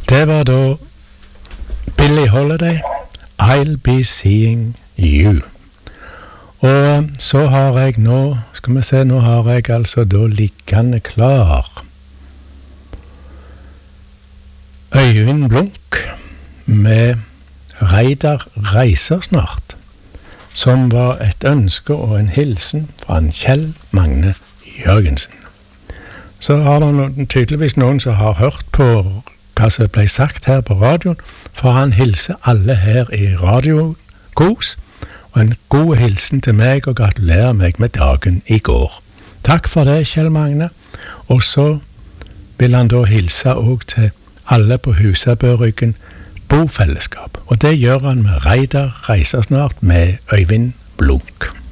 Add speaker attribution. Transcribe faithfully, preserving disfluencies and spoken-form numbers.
Speaker 1: Det var da Billie Holiday, I'll Be Seeing You. Og så har jeg nå, skal vi se, nå har jeg altså da liggende klar Øyvind Blunk med Reidar reiser snart, som var et ønske og en hilsen fra en Kjell Magne Jørgensen. Så har det noen, tydeligvis noen som har hørt på hva som ble sagt her på radioen, for han hilser alle her i Radio Kos, og en god hilsen til meg og gratulerer meg med dagen i går. Takk for det, Kjell Magne. Og så vil han da hilse også til alle på Husabørryggen bofellesskap. Og det gjør han med Reidar reiser snart med Øyvind Blunk.